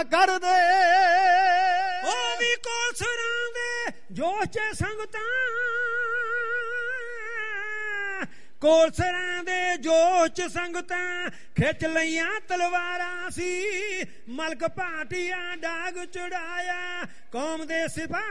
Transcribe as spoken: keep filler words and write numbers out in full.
ਕਰ ਦੇ। ਉਹ ਵੀ ਕੌਲਸਰਾਂ ਦੇ ਜੋਸ਼ ਚ ਸੰਗਤਾਂ, ਕੌਲਸਰਾਂ ਦੇ ਜੋਸ਼ ਚ ਸੰਗਤਾਂ ਖਿੱਚ ਲਈਆਂ ਤਲਵਾਰਾਂ ਸੀ। ਮਲਕ ਭਾਟੀਆ ਡਾਗ ਚੜਾਇਆ ਕੌਮ ਦੇ ਸਿਪਾਹ